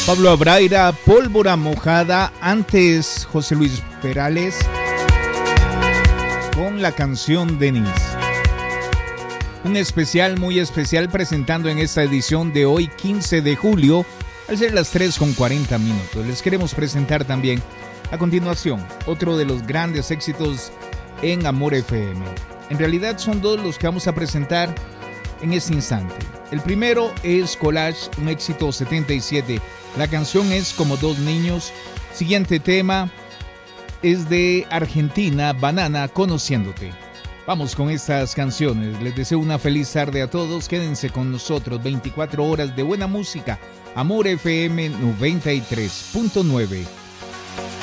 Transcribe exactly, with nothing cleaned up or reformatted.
Pablo Abraira, Pólvora Mojada. Antes José Luis Perales con la canción Denise. Un especial, muy especial, presentando en esta edición de hoy, quince de julio, al ser las tres con cuarenta minutos. Les queremos presentar también, a continuación, otro de los grandes éxitos en Amor F M. En realidad son dos los que vamos a presentar en este instante. El primero es Collage, un éxito setenta y siete. La canción es Como dos niños. Siguiente tema es de Argentina, Banana, Conociéndote. Vamos con estas canciones. Les deseo una feliz tarde a todos. Quédense con nosotros. veinticuatro horas de buena música. Amor F M noventa y tres punto nueve.